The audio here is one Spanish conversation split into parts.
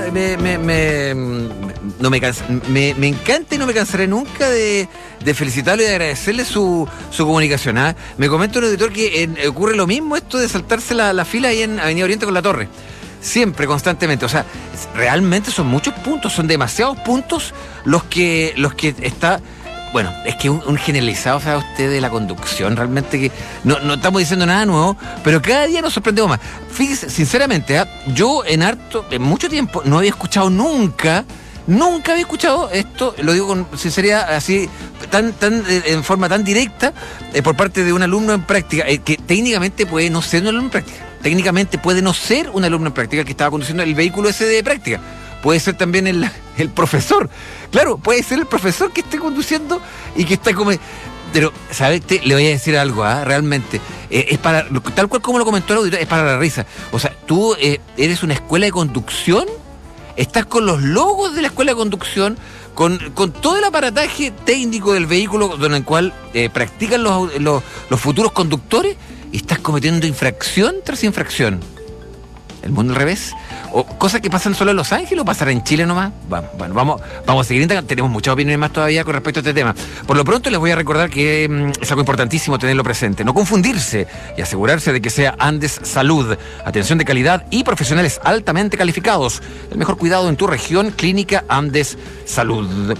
me encanta y no me cansaré nunca de felicitarlo y de agradecerle su comunicación. Me comenta un auditor que ocurre lo mismo esto de saltarse la fila ahí en Avenida Oriente con La Torre. Siempre, constantemente. O sea, realmente son muchos puntos, son demasiados puntos los que está... Bueno, es que un generalizado, ¿sabe usted, de la conducción? Realmente que no estamos diciendo nada nuevo, pero cada día nos sorprendemos más. Fíjese, sinceramente, yo en mucho tiempo no había escuchado nunca había escuchado esto, lo digo con sinceridad, así, en forma tan directa, por parte de un alumno en práctica, que técnicamente puede no ser un alumno en práctica. Técnicamente puede no ser un alumno en práctica que estaba conduciendo el vehículo ese de práctica. Puede ser también el profesor. Claro, puede ser el profesor que esté conduciendo y que está como... Pero, ¿sabes? Le voy a decir algo, realmente. Es para... Tal cual como lo comentó el auditor, es para la risa. O sea, tú eres una escuela de conducción, estás con los logos de la escuela de conducción, con todo el aparataje técnico del vehículo con el cual practican los futuros conductores, y estás cometiendo infracción tras infracción. ¿El mundo al revés? ¿O cosas que pasan solo en Los Ángeles o pasará en Chile nomás? Bueno, vamos a seguir indagando. Tenemos muchas opiniones más todavía con respecto a este tema. Por lo pronto les voy a recordar que es algo importantísimo tenerlo presente. No confundirse y asegurarse de que sea Andes Salud. Atención de calidad y profesionales altamente calificados. El mejor cuidado en tu región, Clínica Andes Salud.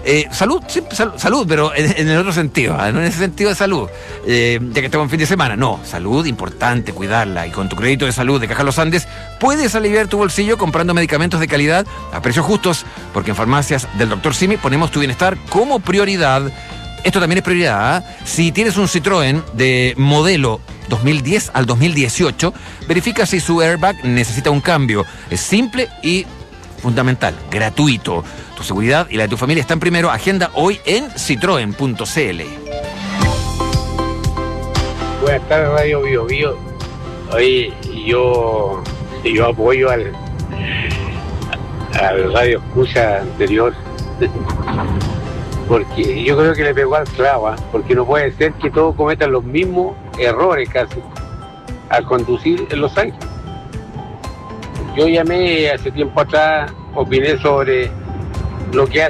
Salud, pero en el otro sentido, no en ese sentido de salud, ya que estamos en fin de semana. No, salud, importante cuidarla, y con tu crédito de salud de Caja Los Andes puedes aliviar tu bolsillo comprando medicamentos de calidad a precios justos, porque en farmacias del Dr. Simi ponemos tu bienestar como prioridad. Esto también es prioridad, Si tienes un Citroën de modelo 2010 al 2018, verifica si su airbag necesita un cambio. Es simple y fundamental, gratuito. Tu seguridad y la de tu familia están primero. Agenda hoy en citroen.cl. Buenas tardes, Radio Bio Bio. Oye, yo apoyo al radio escucha anterior, porque yo creo que le pegó al clavo, porque no puede ser que todos cometan los mismos errores casi al conducir en Los Ángeles. Yo llamé hace tiempo atrás, opiné sobre lo que hace